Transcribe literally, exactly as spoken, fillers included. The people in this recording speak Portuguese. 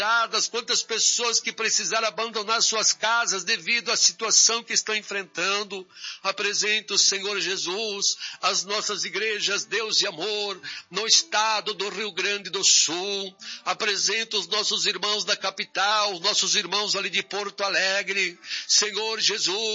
quantas pessoas que precisaram abandonar suas casas devido à situação que estão enfrentando. Apresento, Senhor Jesus, as nossas igrejas, Deus e amor, no estado do Rio Grande do Sul. Apresento os nossos irmãos da capital, os nossos irmãos ali de Porto Alegre. Senhor Jesus,